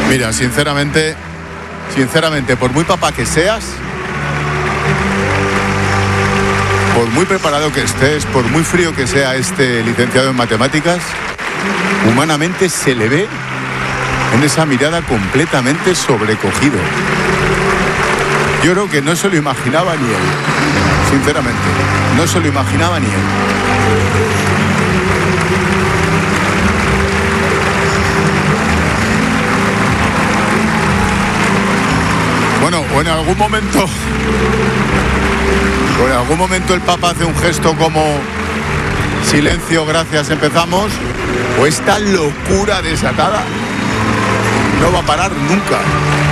Mira, sinceramente, por muy papá que seas, por muy preparado que estés, por muy frío que sea este licenciado en matemáticas, humanamente se le ve en esa mirada completamente sobrecogido. Yo creo que no se lo imaginaba ni él, sinceramente, no se lo imaginaba ni él. Bueno, o en algún momento el Papa hace un gesto como silencio, gracias, empezamos, o esta locura desatada no va a parar nunca.